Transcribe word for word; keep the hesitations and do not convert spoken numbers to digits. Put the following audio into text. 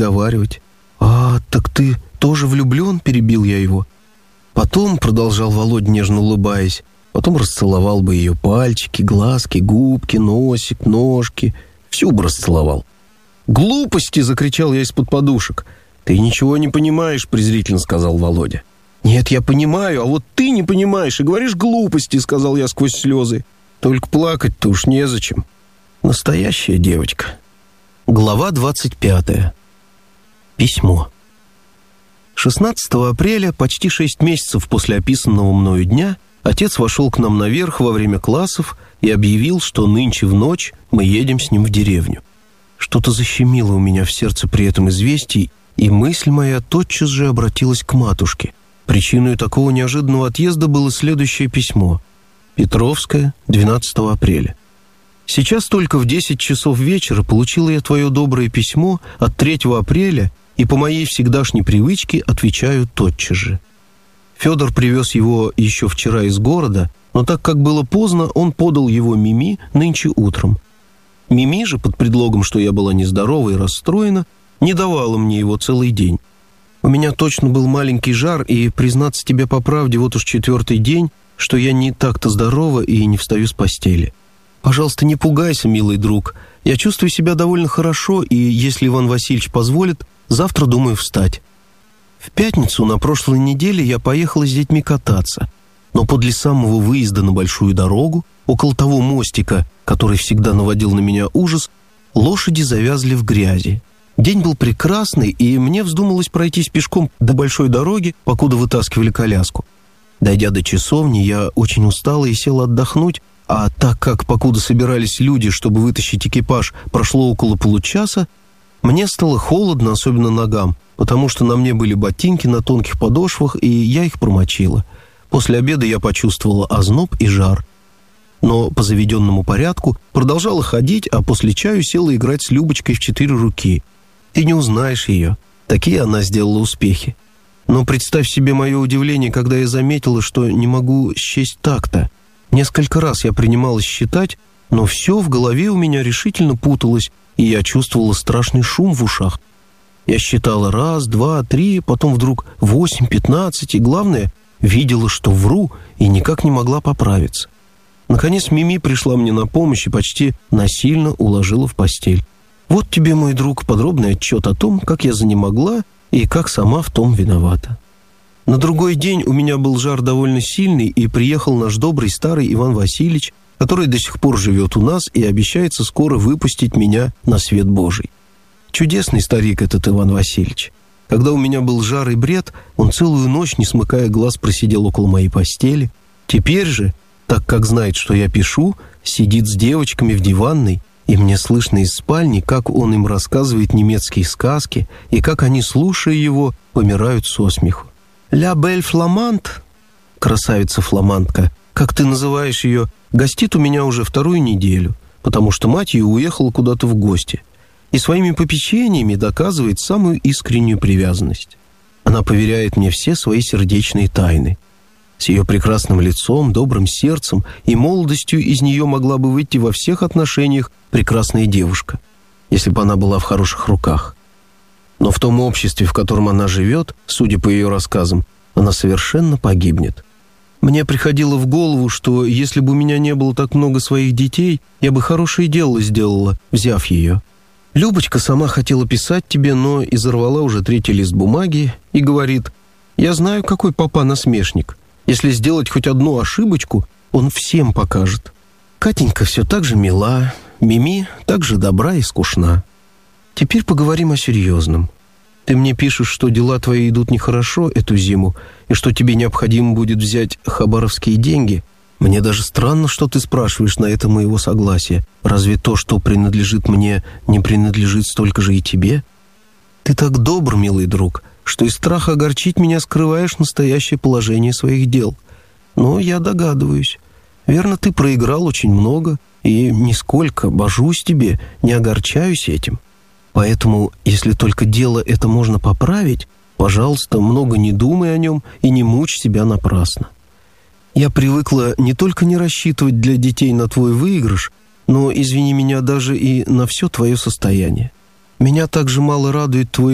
разговаривать. «А, так ты тоже влюблен?» — перебил я его. Потом, продолжал Володя, нежно улыбаясь, потом расцеловал бы ее пальчики, глазки, губки, носик, ножки. Всю бы расцеловал. «Глупости!» — закричал я из-под подушек. «Ты ничего не понимаешь», — презрительно сказал Володя. «Нет, я понимаю, а вот ты не понимаешь и говоришь глупости», — сказал я сквозь слезы. «Только плакать-то уж незачем. Настоящая девочка». Глава двадцать пятая. Письмо. шестнадцатого апреля, почти шесть месяцев после описанного мною дня, отец вошел к нам наверх во время классов и объявил, что нынче в ночь мы едем с ним в деревню. Что-то защемило у меня в сердце при этом известии, и мысль моя тотчас же обратилась к матушке. Причиной такого неожиданного отъезда было следующее письмо. Петровская, двенадцатого апреля. «Сейчас только в десять часов вечера получила я твое доброе письмо от третьего апреля и по моей всегдашней привычке отвечаю тотчас же. Федор привез его еще вчера из города, но так как было поздно, он подал его Мими нынче утром. Мими же, под предлогом, что я была нездорова и расстроена, не давала мне его целый день. У меня точно был маленький жар, и, признаться тебе по правде, вот уж четвертый день, что я не так-то здорова и не встаю с постели. Пожалуйста, не пугайся, милый друг. Я чувствую себя довольно хорошо, и, если Иван Васильевич позволит, завтра думаю встать. В пятницу на прошлой неделе я поехала с детьми кататься, но подле самого выезда на большую дорогу, около того мостика, который всегда наводил на меня ужас, лошади завязли в грязи. День был прекрасный, и мне вздумалось пройтись пешком до большой дороги, покуда вытаскивали коляску. Дойдя до часовни, я очень устала и села отдохнуть, а так как, покуда собирались люди, чтобы вытащить экипаж, прошло около получаса, мне стало холодно, особенно ногам, потому что на мне были ботинки на тонких подошвах, и я их промочила. После обеда я почувствовала озноб и жар, но по заведенному порядку продолжала ходить, а после чаю села играть с Любочкой в четыре руки. Ты не узнаешь ее. Такие она сделала успехи. Но представь себе мое удивление, когда я заметила, что не могу счесть так-то. Несколько раз я принималась считать, но все в голове у меня решительно путалось, и я чувствовала страшный шум в ушах. Я считала раз, два, три, потом вдруг восемь, пятнадцать, и, главное, видела, что вру, и никак не могла поправиться. Наконец Мими пришла мне на помощь и почти насильно уложила в постель. Вот тебе, мой друг, подробный отчет о том, как я занемогла и как сама в том виновата. На другой день у меня был жар довольно сильный, и приехал наш добрый старый Иван Васильевич, который до сих пор живет у нас и обещается скоро выпустить меня на свет Божий. Чудесный старик этот Иван Васильевич. Когда у меня был жар и бред, он целую ночь, не смыкая глаз, просидел около моей постели. Теперь же, так как знает, что я пишу, сидит с девочками в диванной, и мне слышно из спальни, как он им рассказывает немецкие сказки, и как они, слушая его, помирают со смеху. «Ля бель фламант», красавица-фламандка, как ты называешь ее, гостит у меня уже вторую неделю, потому что мать ее уехала куда-то в гости, и своими попечениями доказывает самую искреннюю привязанность. Она поверяет мне все свои сердечные тайны. С ее прекрасным лицом, добрым сердцем и молодостью из нее могла бы выйти во всех отношениях прекрасная девушка, если бы она была в хороших руках. Но в том обществе, в котором она живет, судя по ее рассказам, она совершенно погибнет. Мне приходило в голову, что если бы у меня не было так много своих детей, я бы хорошее дело сделала, взяв ее. Любочка сама хотела писать тебе, но изорвала уже третий лист бумаги и говорит: «Я знаю, какой папа насмешник. Если сделать хоть одну ошибочку, он всем покажет». Катенька все так же мила, Мими так же добра и скучна. Теперь поговорим о серьезном. Ты мне пишешь, что дела твои идут нехорошо эту зиму, и что тебе необходимо будет взять хабаровские деньги. Мне даже странно, что ты спрашиваешь на это моего согласия. Разве то, что принадлежит мне, не принадлежит столько же и тебе? Ты так добр, милый друг, что из страха огорчить меня скрываешь настоящее положение своих дел. Но я догадываюсь. Верно, ты проиграл очень много, и нисколько, божусь тебе, не огорчаюсь этим. Поэтому, если только дело это можно поправить, пожалуйста, много не думай о нем и не мучь себя напрасно. Я привыкла не только не рассчитывать для детей на твой выигрыш, но, извини меня, даже и на все твое состояние. Меня также мало радует твой